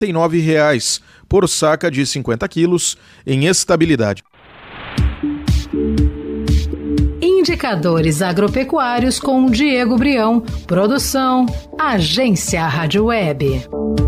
R$ por saca de 50 quilos em estabilidade. Indicadores agropecuários com Diego Brião. Produção, Agência Rádio Web.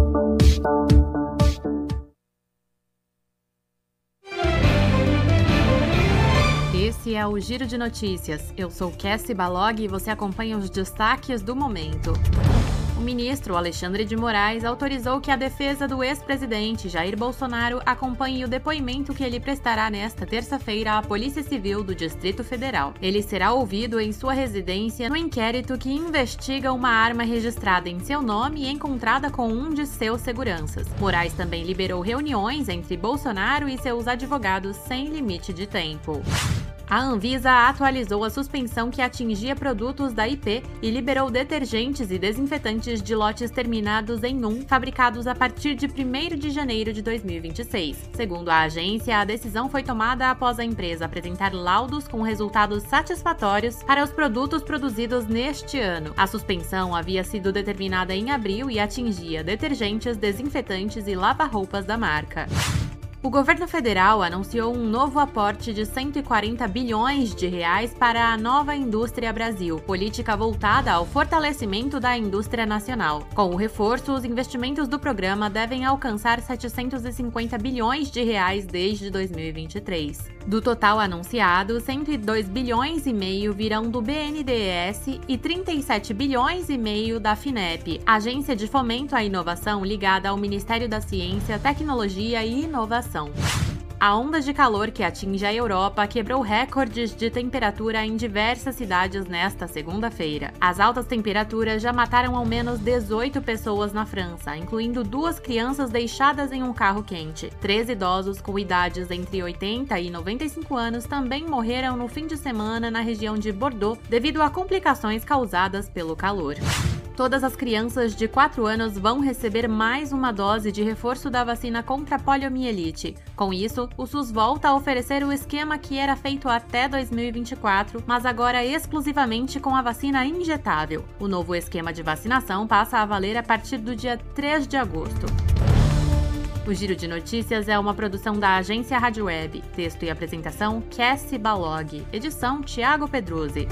Esse é o Giro de Notícias. Eu sou Cassie Balog e você acompanha os destaques do momento. O ministro Alexandre de Moraes autorizou que a defesa do ex-presidente Jair Bolsonaro acompanhe o depoimento que ele prestará nesta terça-feira à Polícia Civil do Distrito Federal. Ele será ouvido em sua residência no inquérito que investiga uma arma registrada em seu nome e encontrada com um de seus seguranças. Moraes também liberou reuniões entre Bolsonaro e seus advogados sem limite de tempo. A Anvisa atualizou a suspensão que atingia produtos da IP e liberou detergentes e desinfetantes de lotes terminados em 1, fabricados a partir de 1º de janeiro de 2026. Segundo a agência, a decisão foi tomada após a empresa apresentar laudos com resultados satisfatórios para os produtos produzidos neste ano. A suspensão havia sido determinada em abril e atingia detergentes, desinfetantes e lava-roupas da marca. O governo federal anunciou um novo aporte de 140 bilhões de reais para a Nova Indústria Brasil, política voltada ao fortalecimento da indústria nacional. Com o reforço, os investimentos do programa devem alcançar 750 bilhões de reais desde 2023. Do total anunciado, 102 bilhões e meio virão do BNDES e 37 bilhões e meio da FINEP, Agência de Fomento à Inovação ligada ao Ministério da Ciência, Tecnologia e Inovação. A onda de calor que atinge a Europa quebrou recordes de temperatura em diversas cidades nesta segunda-feira. As altas temperaturas já mataram ao menos 18 pessoas na França, incluindo 2 crianças deixadas em um carro quente. 3 idosos com idades entre 80 e 95 anos também morreram no fim de semana na região de Bordeaux devido a complicações causadas pelo calor. Todas as crianças de 4 anos vão receber mais uma dose de reforço da vacina contra a poliomielite. Com isso, o SUS volta a oferecer o esquema que era feito até 2024, mas agora exclusivamente com a vacina injetável. O novo esquema de vacinação passa a valer a partir do dia 3 de agosto. O Giro de Notícias é uma produção da Agência Rádio Web. Texto e apresentação, Cassie Balog. Edição, Thiago Pedruzzi.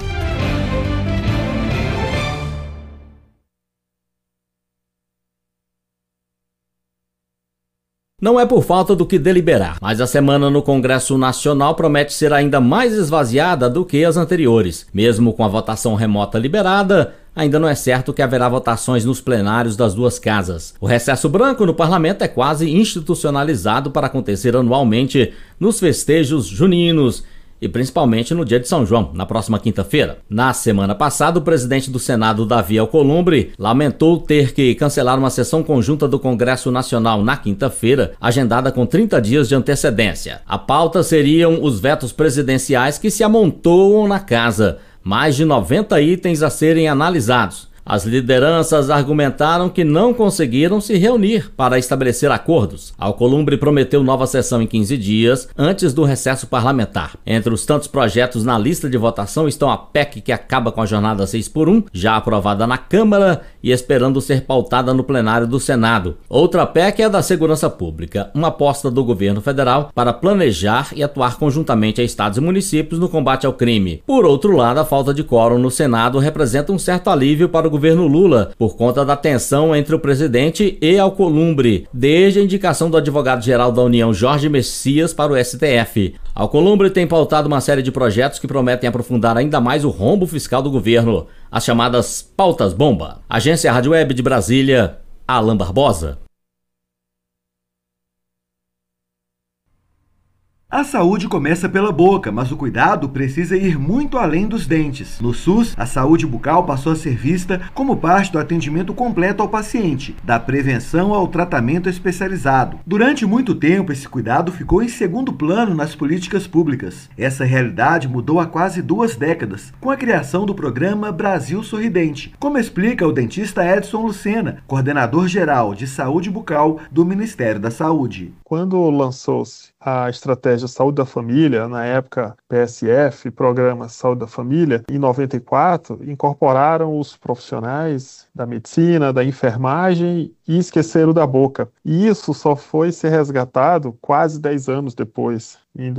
Não é por falta do que deliberar, mas a semana no Congresso Nacional promete ser ainda mais esvaziada do que as anteriores. Mesmo com a votação remota liberada, ainda não é certo que haverá votações nos plenários das duas casas. O recesso branco no parlamento é quase institucionalizado para acontecer anualmente nos festejos juninos e principalmente no dia de São João, na próxima quinta-feira. Na semana passada, o presidente do Senado, Davi Alcolumbre, lamentou ter que cancelar uma sessão conjunta do Congresso Nacional na quinta-feira, agendada com 30 dias de antecedência. A pauta seriam os vetos presidenciais que se amontoam na casa, mais de 90 itens a serem analisados. As lideranças argumentaram que não conseguiram se reunir para estabelecer acordos. Alcolumbre prometeu nova sessão em 15 dias, antes do recesso parlamentar. Entre os tantos projetos na lista de votação estão a PEC que acaba com a jornada 6x1, já aprovada na Câmara e esperando ser pautada no plenário do Senado. Outra PEC é a da Segurança Pública, uma aposta do governo federal para planejar e atuar conjuntamente a estados e municípios no combate ao crime. Por outro lado, a falta de quórum no Senado representa um certo alívio para o governo Lula, por conta da tensão entre o presidente e Alcolumbre, desde a indicação do advogado-geral da União, Jorge Messias, para o STF. Alcolumbre tem pautado uma série de projetos que prometem aprofundar ainda mais o rombo fiscal do governo, as chamadas pautas-bomba. Agência Rádio Web de Brasília, Alan Barbosa. A saúde começa pela boca, mas o cuidado precisa ir muito além dos dentes. No SUS, a saúde bucal passou a ser vista como parte do atendimento completo ao paciente, da prevenção ao tratamento especializado. Durante muito tempo, esse cuidado ficou em segundo plano nas políticas públicas. Essa realidade mudou há quase 2 décadas, com a criação do programa Brasil Sorridente, como explica o dentista Edson Lucena, coordenador geral de saúde bucal do Ministério da Saúde. Quando lançou-se a estratégia Saúde da Família, na época PSF, Programa Saúde da Família, em 94, incorporaram os profissionais da medicina, da enfermagem e esqueceram da Boca. E isso só foi ser resgatado quase 10 anos depois. Em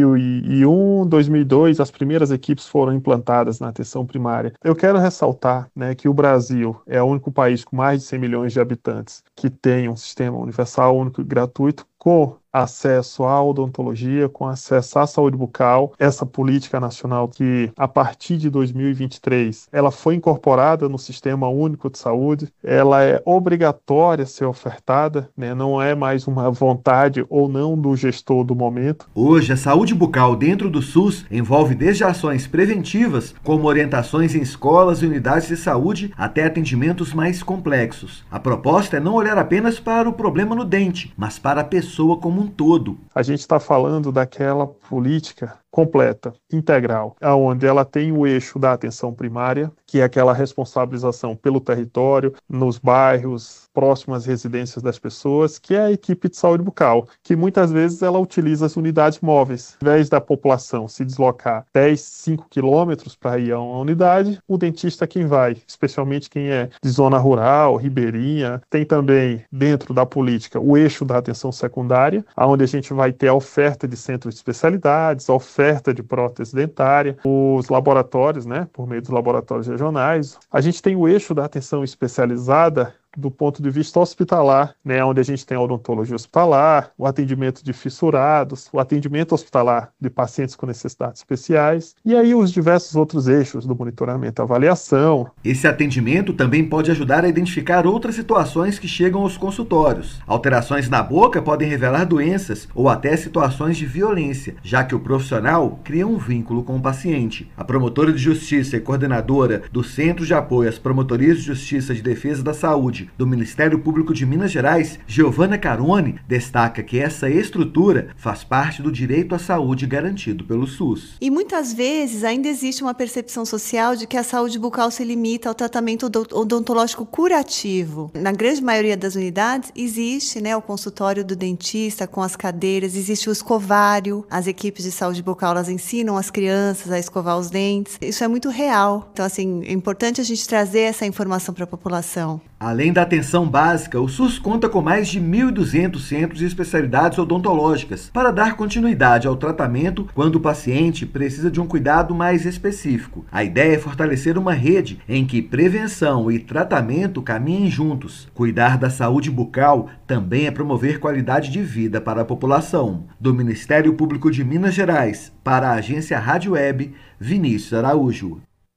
2001, 2002, as primeiras equipes foram implantadas na atenção primária. Eu quero ressaltar, né, que o Brasil é o único país com mais de 100 milhões de habitantes que tem um sistema universal, único e gratuito, com acesso à odontologia, com acesso à saúde bucal. Essa política nacional que, a partir de 2023, ela foi incorporada no Sistema Único de Saúde, ela é obrigatória a ser ofertada, né? Não é mais uma vontade ou não do gestor do momento. Hoje, a saúde bucal dentro do SUS envolve desde ações preventivas, como orientações em escolas e unidades de saúde, até atendimentos mais complexos. A proposta é não olhar apenas para o problema no dente, mas para a pessoa como um todo. A gente está falando daquela política completa, integral, onde ela tem o eixo da atenção primária, que é aquela responsabilização pelo território, nos bairros, próximas residências das pessoas, que é a equipe de saúde bucal, que muitas vezes ela utiliza as unidades móveis. Ao invés da população se deslocar 5 quilômetros para ir a uma unidade, o dentista é quem vai, especialmente quem é de zona rural, ribeirinha. Tem também, dentro da política, o eixo da atenção secundária, onde a gente vai ter a oferta de centros de especialidades, a oferta de prótese dentária, os laboratórios, né, por meio dos laboratórios regionais. A gente tem o eixo da atenção especializada do ponto de vista hospitalar, né, onde a gente tem a odontologia hospitalar, o atendimento de fissurados, o atendimento hospitalar de pacientes com necessidades especiais, e aí os diversos outros eixos do monitoramento e avaliação. Esse atendimento também pode ajudar a identificar outras situações que chegam aos consultórios. Alterações na boca podem revelar doenças ou até situações de violência, já que o profissional cria um vínculo com o paciente. A promotora de justiça e coordenadora do Centro de Apoio às Promotorias de Justiça de Defesa da Saúde do Ministério Público de Minas Gerais, Giovana Carone, destaca que essa estrutura faz parte do direito à saúde garantido pelo SUS. E muitas vezes ainda existe uma percepção social de que a saúde bucal se limita ao tratamento odontológico curativo. Na grande maioria das unidades existe, né, o consultório do dentista com as cadeiras, existe o escovário, as equipes de saúde bucal elas ensinam as crianças a escovar os dentes. Isso é muito real. Então, assim, é importante a gente trazer essa informação para a população. Além da atenção básica, o SUS conta com mais de 1.200 centros de especialidades odontológicas para dar continuidade ao tratamento quando o paciente precisa de um cuidado mais específico. A ideia é fortalecer uma rede em que prevenção e tratamento caminhem juntos. Cuidar da saúde bucal também é promover qualidade de vida para a população. Do Ministério Público de Minas Gerais, para a agência Rádio Web, Vinícius Araújo.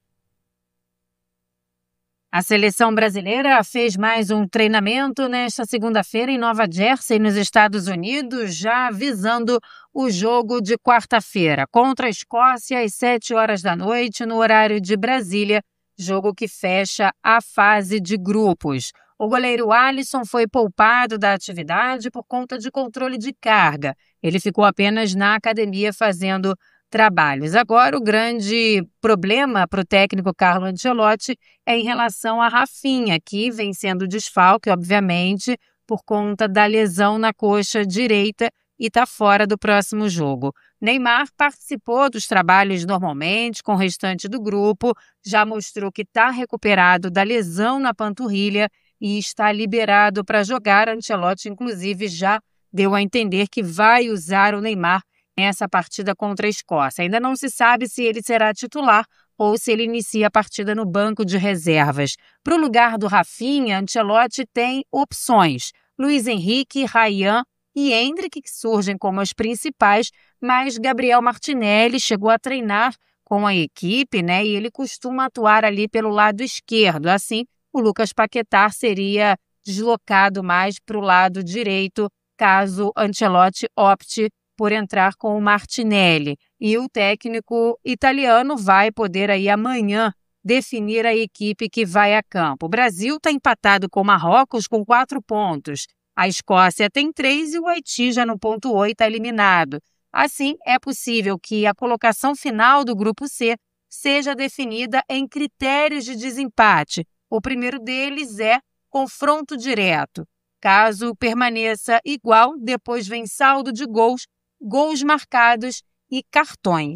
A seleção brasileira fez mais um treinamento nesta segunda-feira em Nova Jersey, nos Estados Unidos, já visando o jogo de quarta-feira contra a Escócia às 7 horas da noite, no horário de Brasília, jogo que fecha a fase de grupos. O goleiro Alisson foi poupado da atividade por conta de controle de carga. Ele ficou apenas na academia fazendo trabalhos. Agora, o grande problema para o técnico Carlo Ancelotti é em relação a Rafinha, que vem sendo desfalque, obviamente, por conta da lesão na coxa direita e está fora do próximo jogo. Neymar participou dos trabalhos normalmente com o restante do grupo, já mostrou que está recuperado da lesão na panturrilha e está liberado para jogar. Ancelotti, inclusive, já deu a entender que vai usar o Neymar nessa partida contra a Escócia. Ainda não se sabe se ele será titular ou se ele inicia a partida no banco de reservas. Para o lugar do Rafinha, Ancelotti tem opções. Luiz Henrique, Ryan e Endrick, que surgem como as principais, mas Gabriel Martinelli chegou a treinar com a equipe, né? E ele costuma atuar ali pelo lado esquerdo. Assim, o Lucas Paquetá seria deslocado mais para o lado direito, caso Ancelotti opte por entrar com o Martinelli. E o técnico italiano vai poder aí amanhã definir a equipe que vai a campo. O Brasil está empatado com o Marrocos com 4 pontos. A Escócia tem 3 e o Haiti já no ponto 8 está eliminado. Assim, é possível que a colocação final do grupo C seja definida em critérios de desempate. O primeiro deles é confronto direto. Caso permaneça igual, depois vem saldo de gols, gols marcados e cartões.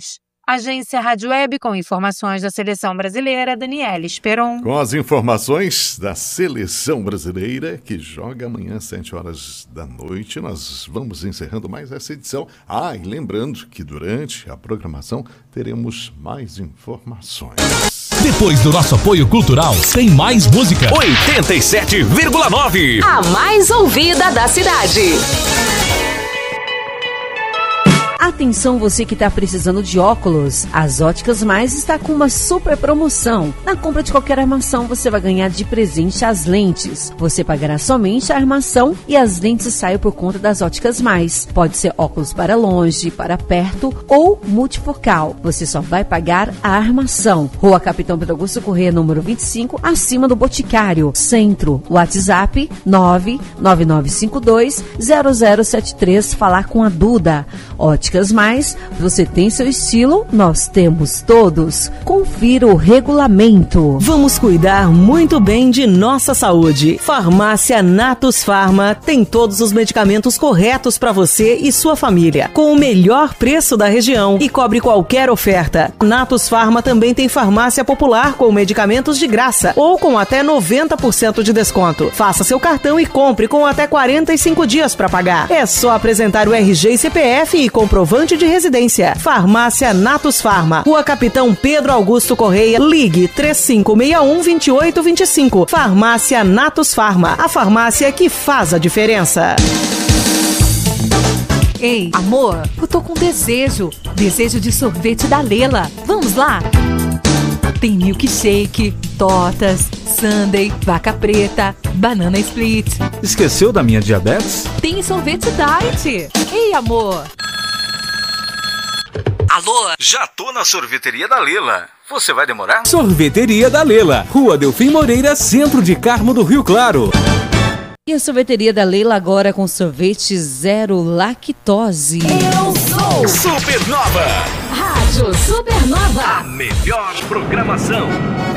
Agência Rádio Web com informações da Seleção Brasileira, Daniela Esperon. Com as informações da Seleção Brasileira, que joga amanhã às 7 horas da noite, nós vamos encerrando mais essa edição. E lembrando que durante a programação teremos mais informações. Depois do nosso apoio cultural, tem mais música. 87,9. A mais ouvida da cidade. Atenção você que está precisando de óculos, as Óticas Mais está com uma super promoção. Na compra de qualquer armação você vai ganhar de presente as lentes. Você pagará somente a armação e as lentes saem por conta das Óticas Mais. Pode ser óculos para longe, para perto ou multifocal. Você só vai pagar a armação. Rua Capitão Pedro Augusto Corrêa, número 25, acima do Boticário. Centro, WhatsApp 999520073, falar com a Duda. Óticas Mais, você tem seu estilo, nós temos todos. Confira o regulamento. Vamos cuidar muito bem de nossa saúde. Farmácia Natus Farma tem todos os medicamentos corretos para você e sua família, com o melhor preço da região e cobre qualquer oferta. Natus Farma também tem farmácia popular com medicamentos de graça ou com até 90% de desconto. Faça seu cartão e compre com até 45 dias para pagar. É só apresentar o RG e CPF e comprovante de residência. Farmácia Natus Farma, Rua Capitão Pedro Augusto Correia, ligue 3561-2825. Farmácia Natus Farma, a farmácia que faz a diferença. Ei, amor, eu tô com desejo de sorvete da Lela. Vamos lá? Tem milkshake, tortas, sundae, vaca preta, banana split. Esqueceu da minha diabetes? Tem sorvete diet. Ei, amor. Alô? Já tô na sorveteria da Lela. Você vai demorar? Sorveteria da Lela, Rua Delfim Moreira, centro de Carmo do Rio Claro. E a sorveteria da Leila agora com sorvete zero lactose. Eu sou Supernova. Rádio Supernova. A melhor programação.